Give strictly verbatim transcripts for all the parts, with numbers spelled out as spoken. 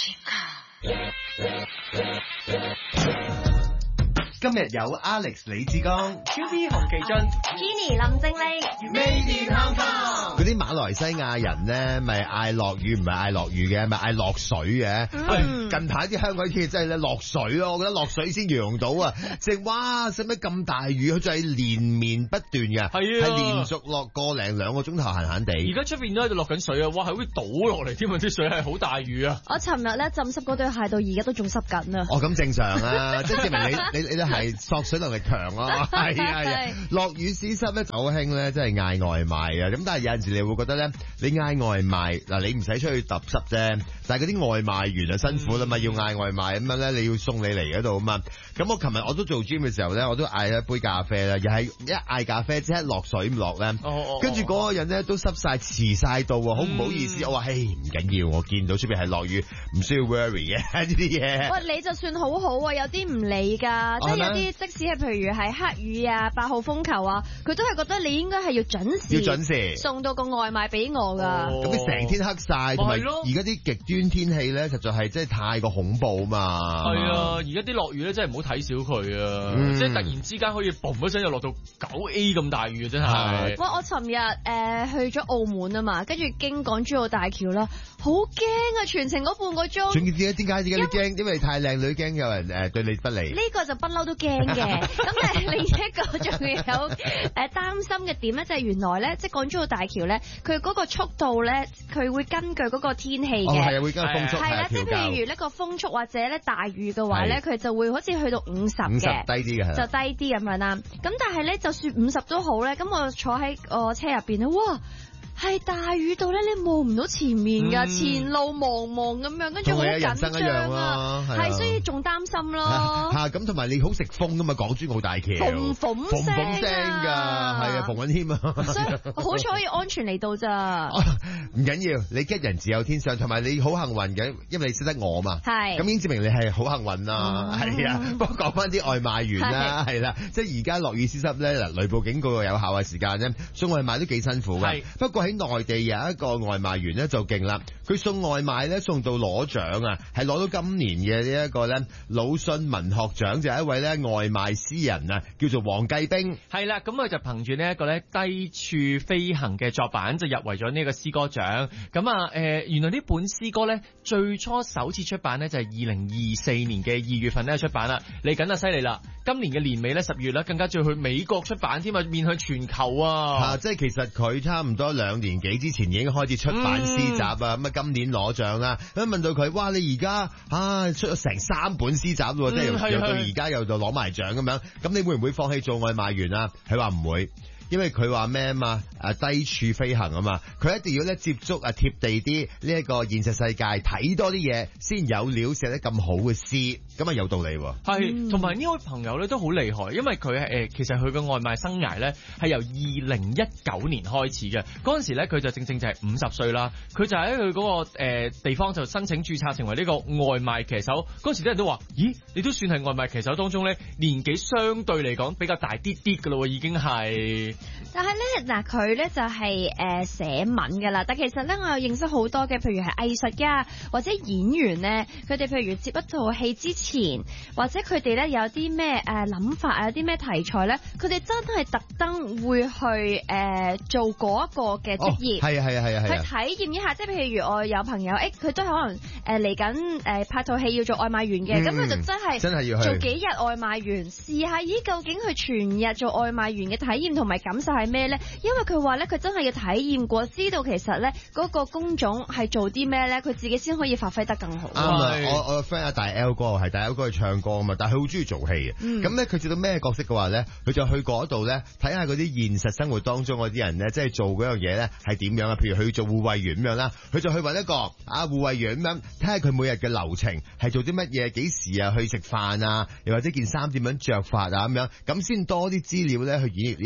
今日有 Alex 李志剛、 Q B 洪其俊、 Kenny 林正麗、 Made in Hong Kong。嗰啲馬來西亞人咧，咪嗌落雨唔係嗌落雨嘅，咪嗌落水嘅。 嗯、 近排啲香港天氣真係咧落水咯，我覺得落水先形容到啊！即係哇，使乜咁大雨？佢就係連綿不斷嘅，係係連續落個零兩個鐘頭閒閒地。 而家出邊都喺度落緊水啊！哇，係會倒落嚟添啊！啲水係好大雨啊！ 我尋日咧浸濕嗰對鞋到而家都仲濕緊啊！ 哦，咁正常啊，即係證明你你你都係索水能力強咯。係啊係啊，落雨絲濕咧就好興咧，真係嗌外賣啊！咁但係有陣時你會覺得咧，你嗌外賣嗱，你唔使出去揼濕啫，但係嗰啲外賣員啊辛苦啦嘛，要嗌外賣咁樣咧，你要送你嚟嗰度啊嘛。咁我琴日我都做 gym 嘅時候咧，我都嗌一杯咖啡啦，又係一嗌咖啡即刻落水唔落咧，跟住嗰個人咧都濕晒遲晒到啊，好唔好意思，我話嘿唔緊要，我見到出邊係落雨，唔需要 worry 嘅呢啲嘢。 喂，你就算好好啊，有啲唔理㗎，即係有啲即使係譬如係黑雨啊、八號風球啊，佢都係覺得你應該係要準時， 要準時送到個外賣俾我㗎。 咁你成天黑晒，同埋而家啲極端天氣咧，實在係真係太過恐怖嘛。 係啊，而家啲落雨咧真係唔好睇小佢啊！ 嗯、 即係突然之間可以嘣一聲就落到九 A 咁大雨啊！真係。 哇！我尋日誒去咗澳門啊嘛，跟住經港珠澳大橋啦，好驚啊！全程嗰半個鐘。 仲要點解？點解？點解你驚？因為太靚女驚有人誒對你不利。 呢個就不嬲都驚嘅。咁但係另一個仲有誒擔心嘅點咧，就係原來咧，即係港珠澳大橋咧，佢嗰個速度咧，佢會根據嗰個天氣嘅。 哦，係啊，會跟風速係啦，即係譬如呢個風速或者咧大雨嘅話咧，佢就會好似去到五十嘅， 低啲嘅， 就低啲咁樣啦。咁但係咧，就算五十都好咧，咁我坐喺個車入邊咧，哇！係大雨到咧，你望唔到前面噶，嗯、前路茫茫咁樣，跟住好緊張啊，係所以仲擔心咯。 吓咁同埋你好食風噶嘛，港珠澳大橋， 縫縫聲噶，係啊，馮允謙啊， 所以好彩可以安全嚟到咋。 唔緊要，你吉人自有天相，同埋你好幸運嘅，因為你識得我嘛， 係咁已經證明你係好幸運啦，係啊。不過講翻啲外賣員啦，係啦，即係而家落雨絲濕咧，嗱雷暴警告有效嘅時間咧，送外賣都幾辛苦嘅，不過。喺內地有一個外賣員咧就勁啦，佢送外賣咧送到攞獎啊，係攞到今年嘅呢一個咧魯迅文學獎，就係一位咧外賣詩人啊，叫做黃繼兵。 係啦，咁佢就憑住呢一個咧低處飛行嘅作品就入圍咗呢個詩歌獎。咁啊誒，原來呢本詩歌咧最初首次出版咧就係二零二四年嘅二月份咧出版啦，嚟緊啊犀利啦！今年嘅年尾咧十月咧更加仲要去美國出版添啊，面向全球啊！ 啊即係其實佢差唔多兩年幾之前已經開始出版詩集啊，咁啊、嗯、今年攞獎啦。咁問到佢，哇！你而家啊出咗成三本詩集咯，嗯、即係由到而家又就攞埋獎咁樣，咁你會唔會放棄做外賣員啊？佢話唔會。因為佢話咩啊嘛，誒低處飛行啊嘛，佢一定要咧接觸啊貼地啲呢一個現實世界，睇多啲嘢先有料寫得咁好嘅詩，咁啊有道理喎。 係，同埋呢位朋友咧都好厲害，因為佢係誒其實佢嘅外賣生涯咧係由二零一九年開始嘅，嗰陣時咧佢就正正就係五十歲啦，佢就喺佢嗰個誒地方就申請註冊成為呢個外賣騎手，嗰陣時啲人都話，咦，你都算係外賣騎手當中咧年紀相對嚟講比較大啲啲㗎咯，已經係。 但係咧，嗱佢咧就係誒寫文噶啦，但其實咧我有認識好多嘅，譬如係藝術家或者演員咧，佢哋譬如接一套戲之前，或者佢哋咧有啲咩誒諗法啊，有啲咩題材咧，佢哋真係特登會去誒、呃、做嗰一個嘅職業， 係啊係啊係啊， 去體驗一下，即係譬如我有朋友誒，佢、欸、都可能誒嚟緊誒拍套戲要做外賣員嘅，咁佢、嗯、就真係真係要去做幾日外賣員，試下咦究竟佢全日做外賣員嘅體驗同埋感受係咩咧？因為佢話咧，佢真係要體驗過，知道其實咧嗰個工種係做啲咩咧，佢自己先可以發揮得更好。啱啊！我我個 friend 阿大 L 哥係大 L 哥去唱歌啊嘛，但係佢好中意做戲嘅。咁咧佢做到咩角色嘅話咧，佢就去嗰度咧睇下嗰啲現實生活當中嗰啲人咧，即係做嗰樣嘢咧係點樣啊？譬如佢做護衛員咁樣啦，佢就去揾一個啊護衛員咁樣，睇下佢每日嘅流程係做啲乜嘢，幾時啊去食飯啊，又或者件衫點樣着法啊咁樣，咁先多啲資料咧去演繹呢個角色。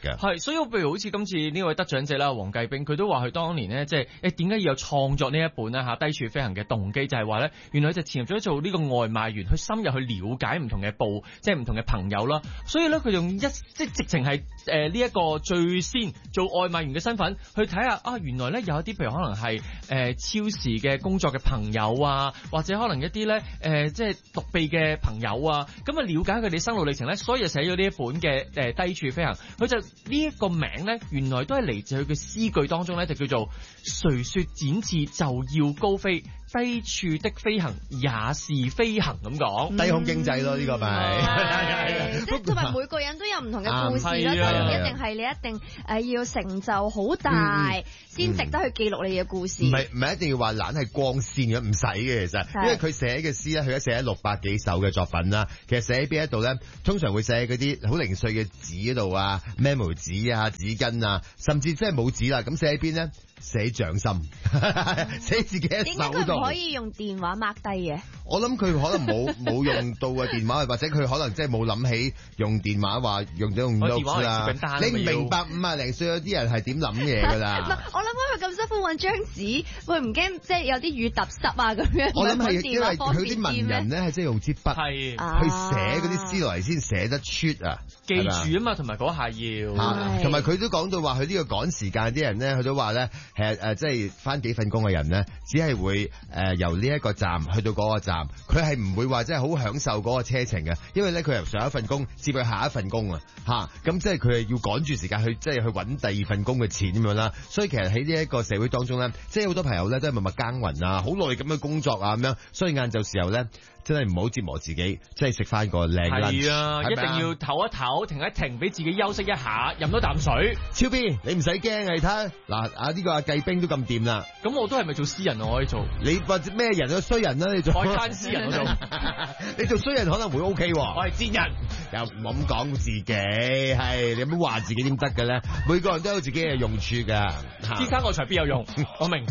嘅。 係，所以譬如好似今次呢位得獎者啦，黃繼兵，佢都話佢當年呢，即係誒點解要有創作呢一本呢？嚇低處飛行嘅動機就係話咧，原來佢就潛入咗做呢個外賣員，去深入去了解唔同嘅部，即係唔同嘅朋友啦。所以咧，佢用一即係直情係誒呢一個最先做外賣員嘅身份去睇下啊，原來咧有一啲譬如可能係誒、呃、超時嘅工作嘅朋友啊，或者可能一啲咧誒即係獨臂嘅朋友啊，咁啊了解佢哋生路歷程咧，所以就寫咗呢一本嘅誒、呃、低處飛行。佢就呢一、這個名咧，原來都係嚟自佢嘅詩句當中咧，就叫做誰說展翅就要高飛，低處的飛行也是飛行咁講， 低空經濟咯呢個咪， 即係同埋每個人都有唔同嘅故事啦，所以唔一定係你一定誒要成就好大先值得去記錄你嘅故事。 唔係唔係一定要話懶係光鮮嘅，唔使嘅其實，因為佢寫嘅詩咧，佢一寫六百幾首嘅作品啦，其實寫喺邊一度咧，通常會寫喺嗰啲好零碎嘅紙嗰度啊 ，memo 紙啊、紙巾啊，甚至即係冇紙啦，咁寫喺邊咧？寫掌心，寫自己嘅手度。點解佢唔可以用電話 mark 低嘅？ 我諗佢可能冇冇用到個電話，或者佢可能即係冇諗起用電話話用咗用 notes 啦。你唔明白五啊零歲有啲人係點諗嘢㗎啦？ 唔係，我諗佢咁辛苦揾張紙，會唔驚即係有啲雨揼濕啊咁樣？ 我諗係因為佢啲文人咧係即係用支筆係去寫嗰啲詩落嚟先寫得出啊， 記住啊嘛，同埋嗰下要。 同埋佢都講到話，佢呢個趕時間啲人咧，佢都話咧。誒誒，即係返幾份工嘅人咧，只係會誒、呃、由呢一個站去到嗰個站，佢係唔會話真係好享受嗰個車程嘅，因為咧佢由上一份工接去下一份工啊，嚇，咁即係佢係要趕住時間去即係去揾第二份工嘅錢咁樣啦。所以其實喺呢一個社會當中咧，即係好多朋友咧都係默默耕耘啊，好耐咁嘅工作啊咁樣，所以晏晝時候咧。真係唔好折磨自己，即係食翻個靚 lunch。係啊，一定要唞一唞，停一停，俾自己休息一下，飲多啖水。 超 B，你唔使驚啊！你睇嗱，啊呢個阿繼兵都咁掂啦。 咁我都係咪做詩人我可以做？ 你或者咩人都衰人啦，你做。 我係攤詩人我做。 你做衰人可能會 OK 喎。 我係賤人， 又唔好咁講自己，係你有冇話自己點得嘅咧？每個人都有自己嘅用處㗎。 天生我材必有用，我明。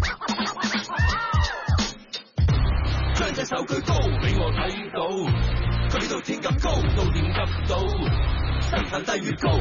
將隻手舉高俾我睇到，佢到天咁高，到點及到，身份低越高，